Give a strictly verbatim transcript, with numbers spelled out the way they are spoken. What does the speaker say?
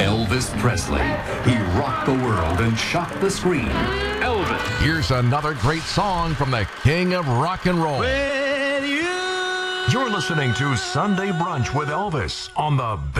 Elvis Presley. He rocked the world and shocked the screen. Elvis. Here's another great song from the king of rock and roll. With you. You're listening to Sunday Brunch with Elvis on the